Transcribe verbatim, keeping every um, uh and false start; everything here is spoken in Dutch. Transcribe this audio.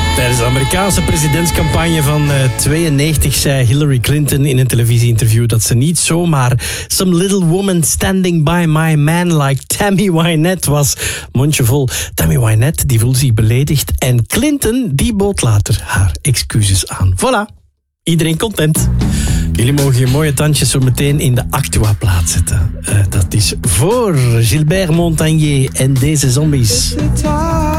Tijdens de Amerikaanse presidentscampagne van uh, tweeënnegentig zei Hillary Clinton in een televisieinterview dat ze niet zomaar some little woman standing by my man like Tammy Wynette was. Mondje vol. Tammy Wynette die voelde zich beledigd en Clinton die bood later haar excuses aan. Voilà. Iedereen content. Jullie mogen je mooie tandjes zo meteen in de Actua plaatsen. Uh, dat is voor Gilbert Montagnier en deze zombies.